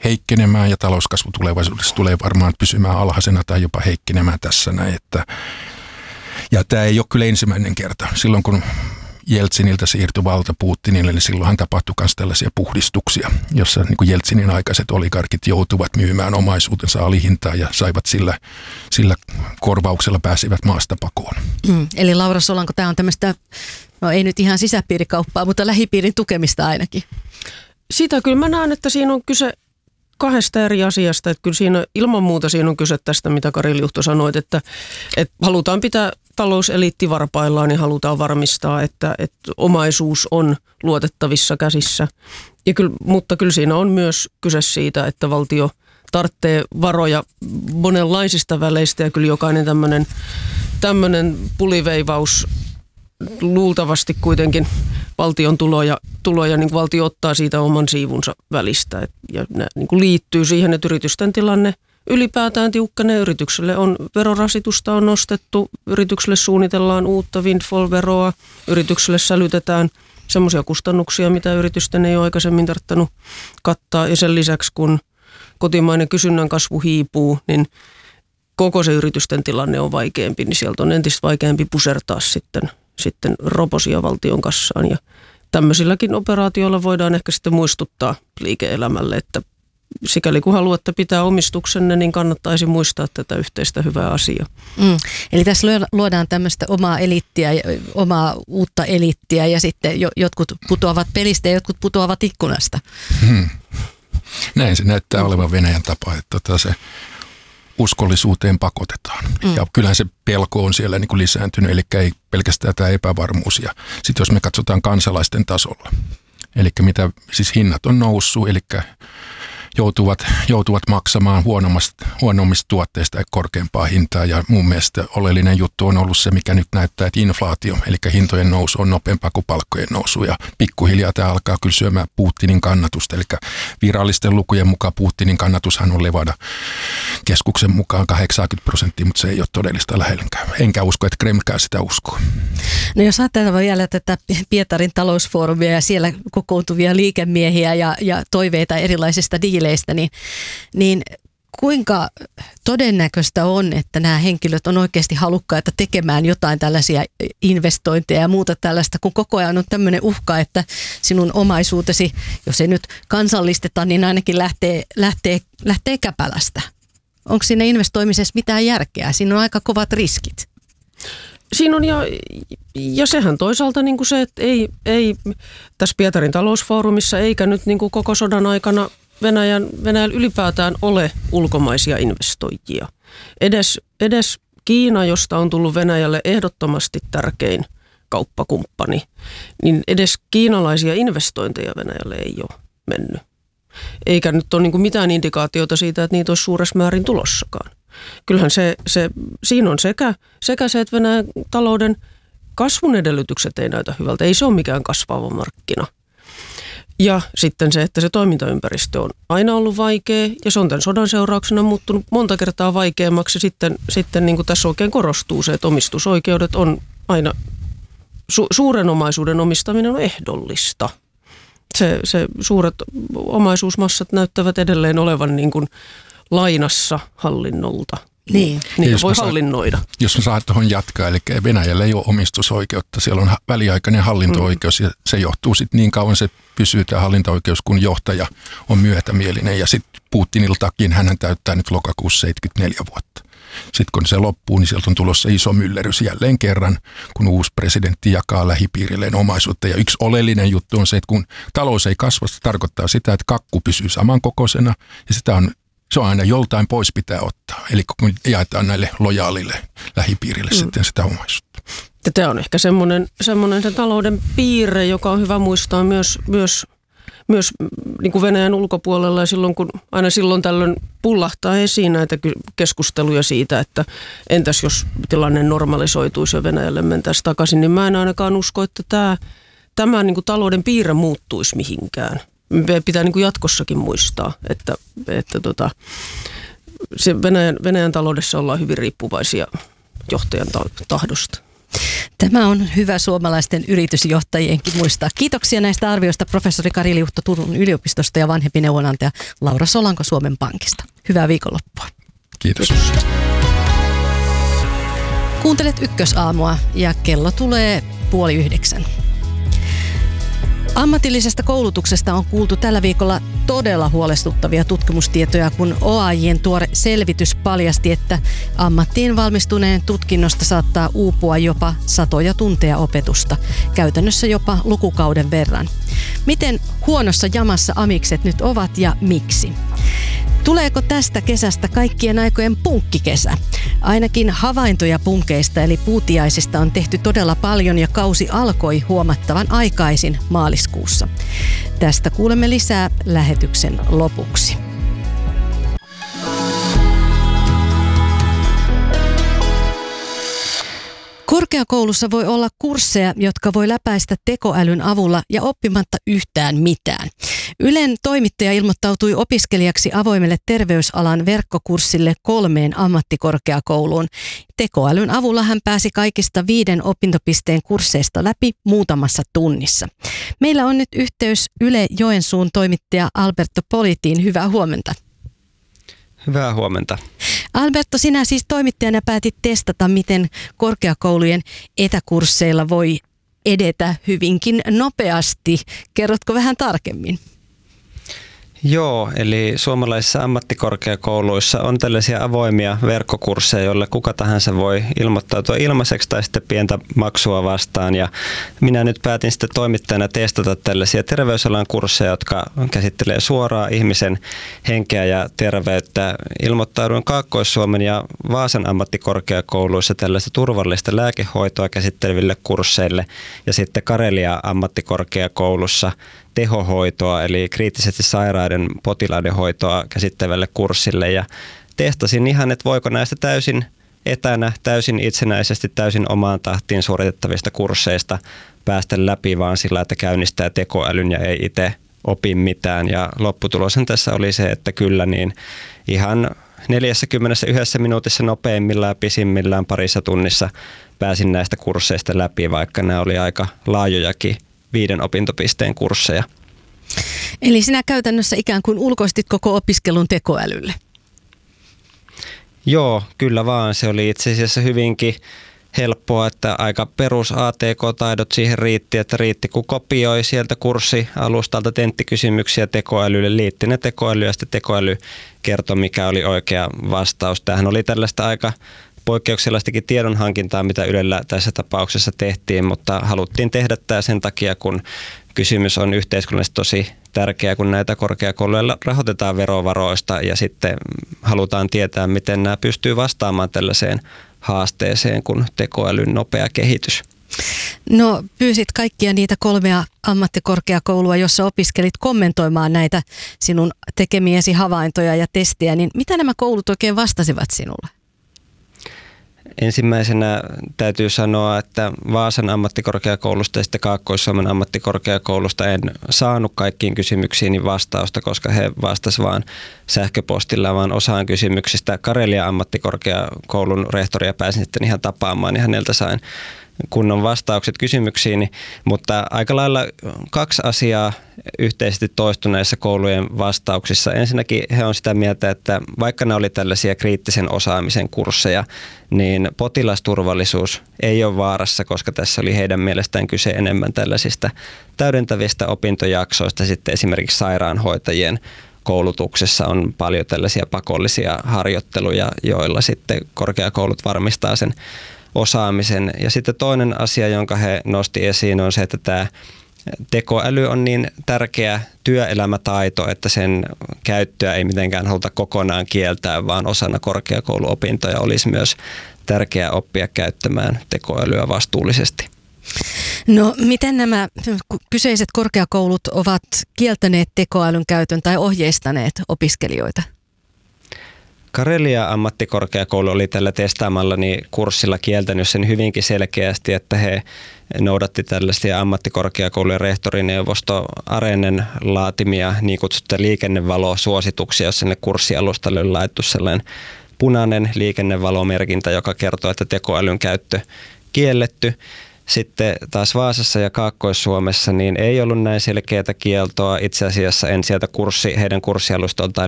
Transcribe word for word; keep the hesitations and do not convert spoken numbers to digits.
heikkenemään ja talouskasvu tulevaisuudessa tulee varmaan pysymään alhaisena tai jopa heikkenemään tässä näin. Että, ja tämä ei ole kyllä ensimmäinen kerta. Silloin kun Jeltsiniltä siirtyi valta Putinille, niin silloinhan tapahtui myös tällaisia puhdistuksia, jossa niin kuin Jeltsinin aikaiset oligarkit joutuvat myymään omaisuutensa alihintaan ja saivat sillä, sillä korvauksella pääsivät maasta pakoon. Mm, eli Laura Solanko, tämä on tämmöistä, no ei nyt ihan sisäpiirikauppaa, mutta lähipiirin tukemista ainakin. Sitä kyllä mä näen, että siinä on kyse kahdesta eri asiasta. Että kyllä siinä ilman muuta siinä on kyse tästä, mitä Kari Liuhto sanoit, että, että halutaan pitää talouseliitti varpaillaan, niin halutaan varmistaa, että, että omaisuus on luotettavissa käsissä. Ja kyllä, mutta kyllä siinä on myös kyse siitä, että valtio tarvitsee varoja monenlaisista väleistä ja kyllä jokainen tämmöinen, tämmöinen puliveivaus luultavasti kuitenkin valtion tuloja, tuloja niin valtio ottaa siitä oman siivunsa välistä. Ja nämä niin kuin liittyy siihen, että yritysten tilanne ylipäätään tiukkenee. Yritykselle on verorasitusta on nostettu, yritykselle suunnitellaan uutta windfall-veroa, yritykselle sälytetään semmoisia kustannuksia, mitä yritysten ei ole aikaisemmin tarvittanut kattaa. Ja sen lisäksi, kun kotimainen kysynnän kasvu hiipuu, niin koko se yritysten tilanne on vaikeampi, niin sieltä on entistä vaikeampi pusertaa sitten, sitten roposia valtion kassaan. Ja tämmöisilläkin operaatioilla voidaan ehkä sitten muistuttaa liike-elämälle, että sikäli kun haluatte pitää omistuksenne, niin kannattaisi muistaa tätä yhteistä hyvää asiaa. Mm. Eli tässä luodaan tämmöistä omaa eliittiä, omaa uutta eliittiä ja sitten jotkut putoavat pelistä ja jotkut putoavat ikkunasta. Hmm. Näin se näyttää olevan Venäjän tapa, että tota se uskollisuuteen pakotetaan. Mm. Ja kyllähän se pelko on siellä niin kuin lisääntynyt, eli ei pelkästään tämä epävarmuus. Ja sitten jos me katsotaan kansalaisten tasolla, eli mitä siis hinnat on noussut, eli joutuvat, joutuvat maksamaan huonommista, huonommista tuotteista ja korkeampaa hintaa. Ja mun mielestä oleellinen juttu on ollut se, mikä nyt näyttää, että inflaatio, eli hintojen nousu on nopeampaa kuin palkkojen nousu. Ja pikkuhiljaa tämä alkaa kyllä syömään Putinin kannatusta. Eli virallisten lukujen mukaan Putinin kannatushan on Levada keskuksen mukaan kahdeksankymmentä prosenttia, mutta se ei ole todellista lähellekään. Enkä usko, että Kremlkään sitä uskoo. No jos ajatellaan vielä tätä Pietarin talousfoorumia ja siellä kokoontuvia liikemiehiä ja, ja toiveita erilaisista diileistä, niin, niin kuinka todennäköistä on, että nämä henkilöt on oikeasti halukkaita tekemään jotain tällaisia investointeja ja muuta tällaista, kun koko ajan on tämmöinen uhka, että sinun omaisuutesi, jos ei nyt kansallisteta, niin ainakin lähtee, lähtee, lähtee käpälästä. Onko siinä investoimisessa mitään järkeä? Siinä on aika kovat riskit. Siinä on ja, ja sehän toisaalta niin kuin se, että ei, ei tässä Pietarin talousfoorumissa eikä nyt niin kuin koko sodan aikana Venäjän, Venäjällä ylipäätään ole ulkomaisia investoijia. Edes, edes Kiina, josta on tullut Venäjälle ehdottomasti tärkein kauppakumppani, niin edes kiinalaisia investointeja Venäjälle ei ole mennyt. Eikä nyt ole niin kuin mitään indikaatiota siitä, että niitä olisi suuressa määrin tulossakaan. Kyllähän se, se, siinä on sekä, sekä se, että Venäjän talouden kasvun edellytykset ei näytä hyvältä. Ei se ole mikään kasvava markkina. Ja sitten se, että se toimintaympäristö on aina ollut vaikea ja se on tämän sodan seurauksena muuttunut monta kertaa vaikeammaksi. Sitten, sitten niin kuin tässä oikein korostuu se, että omistusoikeudet on aina, su, suuren omaisuuden omistaminen on ehdollista. Se, se suuret omaisuusmassat näyttävät edelleen olevan niin kuin lainassa hallinnolta. Niin. Niitä voi hallinnoida. Saa, jos mä saan tuohon jatkaa, eli Venäjällä ei ole omistusoikeutta, siellä on väliaikainen hallinto-oikeus mm. ja se johtuu sitten niin kauan se pysyy tämä hallinto-oikeus, kun johtaja on myötämielinen ja sitten Putiniltakin hän täyttää nyt lokakuussa seitsemänkymmentäneljä vuotta. Sitten kun se loppuu, niin sieltä on tulossa iso myllerys jälleen kerran, kun uusi presidentti jakaa lähipiirilleen omaisuutta. Ja yksi oleellinen juttu on se, että kun talous ei kasva, se tarkoittaa sitä, että kakku pysyy samankokoisena ja sitä on Se on aina joltain pois pitää ottaa, eli kun jaetaan näille lojaalille lähipiirille mm. sitten sitä omaisuutta. Tämä on ehkä semmoinen, semmoinen sen talouden piirre, joka on hyvä muistaa myös, myös, myös niin kuin Venäjän ulkopuolella. Ja silloin, kun aina silloin tällöin pullahtaa esiin näitä keskusteluja siitä, että entäs jos tilanne normalisoituisi ja Venäjälle mentäisiin takaisin, niin mä en ainakaan usko, että tämä, tämä niin kuin talouden piirre muuttuisi mihinkään. Pitää niin kuin jatkossakin muistaa, että, että tota, se Venäjän, Venäjän taloudessa ollaan hyvin riippuvaisia johtajan tahdosta. Tämä on hyvä suomalaisten yritysjohtajienkin muistaa. Kiitoksia näistä arvioista professori Kari Liuhto Turun yliopistosta ja vanhempi neuvonantaja Laura Solanko Suomen Pankista. Hyvää viikonloppua. Kiitos. Kuuntelet Ykkösaamua ja kello tulee puoli yhdeksän. Ammatillisesta koulutuksesta on kuultu tällä viikolla todella huolestuttavia tutkimustietoja, kun O A J:n tuore selvitys paljasti, että ammattiin valmistuneen tutkinnosta saattaa uupua jopa satoja tunteja opetusta, käytännössä jopa lukukauden verran. Miten huonossa jamassa amikset nyt ovat ja miksi? Tuleeko tästä kesästä kaikkien aikojen punkkikesä? Ainakin havaintoja punkeista eli puutiaisista on tehty todella paljon ja kausi alkoi huomattavan aikaisin maaliskuussa. Tästä kuulemme lisää lähetyksen lopuksi. Korkeakoulussa voi olla kursseja, jotka voi läpäistä tekoälyn avulla ja oppimatta yhtään mitään. Ylen toimittaja ilmoittautui opiskelijaksi avoimelle terveysalan verkkokurssille kolmeen ammattikorkeakouluun. Tekoälyn avulla hän pääsi kaikista viiden opintopisteen kursseista läpi muutamassa tunnissa. Meillä on nyt yhteys Yle Joensuun toimittaja Alberto Politiin. Hyvää huomenta. Hyvää huomenta. Alberto, sinä siis toimittajana päätit testata, miten korkeakoulujen etäkursseilla voi edetä hyvinkin nopeasti. Kerrotko vähän tarkemmin? Joo, eli suomalaisissa ammattikorkeakouluissa on tällaisia avoimia verkkokursseja, joille kuka tahansa voi ilmoittautua ilmaiseksi tai sitten pientä maksua vastaan. Ja minä nyt päätin sitten toimittajana testata tällaisia terveysalan kursseja, jotka käsittelee suoraan ihmisen henkeä ja terveyttä. Ilmoittauduin Kaakkois-Suomen ja Vaasan ammattikorkeakouluissa tällaista turvallista lääkehoitoa käsitteleville kursseille ja sitten Karelia ammattikorkeakoulussa tehohoitoa eli kriittisesti sairaiden potilaiden hoitoa käsittelevälle kurssille ja testasin ihan, että voiko näistä täysin etänä, täysin itsenäisesti, täysin omaan tahtiin suoritettavista kursseista päästä läpi vaan sillä, että käynnistää tekoälyn ja ei itse opi mitään. Ja lopputuloshan tässä oli se, että kyllä niin ihan neljäkymmentäyksi minuutissa nopeimmillaan ja pisimmillään parissa tunnissa pääsin näistä kursseista läpi, vaikka nämä oli aika laajojakin viiden opintopisteen kursseja. Eli sinä käytännössä ikään kuin ulkoistit koko opiskelun tekoälylle? Joo, kyllä vaan. Se oli itse asiassa hyvinkin helppoa, että aika perus A T K-taidot siihen riitti, että riitti kun kopioi sieltä kurssialustalta tenttikysymyksiä tekoälylle, liitti ne tekoäly ja sitten tekoäly kertoi, mikä oli oikea vastaus. Tämähän oli tällaista aika poikkeuksellaistakin tiedonhankintaa, mitä Ylellä tässä tapauksessa tehtiin, mutta haluttiin tehdä tämä sen takia, kun kysymys on yhteiskunnallisesti tosi tärkeä, kun näitä korkeakouluja rahoitetaan verovaroista ja sitten halutaan tietää, miten nämä pystyy vastaamaan tällaiseen haasteeseen kuin tekoälyn nopea kehitys. No pyysit kaikkia niitä kolmea ammattikorkeakoulua, jossa opiskelit kommentoimaan näitä sinun tekemiesi havaintoja ja testejä, niin mitä nämä koulut oikein vastasivat sinulle? Ensimmäisenä täytyy sanoa, että Vaasan ammattikorkeakoulusta ja sitten Kaakkois-Suomen ammattikorkeakoulusta en saanut kaikkiin kysymyksiini vastausta, koska he vastasivat vain sähköpostilla, vaan osaan kysymyksistä Karelia ammattikorkeakoulun rehtoria pääsin sitten ihan tapaamaan ja häneltä sain kunnon vastaukset kysymyksiini, mutta aika lailla kaksi asiaa yhteisesti toistuneissa koulujen vastauksissa. Ensinnäkin he on sitä mieltä, että vaikka ne oli tällaisia kriittisen osaamisen kursseja, niin potilasturvallisuus ei ole vaarassa, koska tässä oli heidän mielestään kyse enemmän tällaisista täydentävistä opintojaksoista. Sitten esimerkiksi sairaanhoitajien koulutuksessa on paljon tällaisia pakollisia harjoitteluja, joilla sitten korkeakoulut varmistaa sen osaamisen. Ja sitten toinen asia, jonka he nosti esiin, on se, että tämä tekoäly on niin tärkeä työelämätaito, että sen käyttöä ei mitenkään haluta kokonaan kieltää, vaan osana korkeakouluopintoja olisi myös tärkeää oppia käyttämään tekoälyä vastuullisesti. No miten nämä kyseiset korkeakoulut ovat kieltäneet tekoälyn käytön tai ohjeistaneet opiskelijoita? Karelia ammattikorkeakoulu oli tällä testaamallani kurssilla kieltänyt sen hyvinkin selkeästi, että he noudatti tällaisia ammattikorkeakoulujen rehtorineuvosto Arenen laatimia niin kutsuttuja liikennevalosuosituksia, jossa sinne kurssialustalle on laittu sellainen punainen liikennevalomerkintä, joka kertoo, että tekoälyn käyttö kielletty. Sitten taas Vaasassa ja Kaakkois-Suomessa niin ei ollut näin selkeätä kieltoa. Itse asiassa en sieltä kurssi, heidän kurssialustoltaan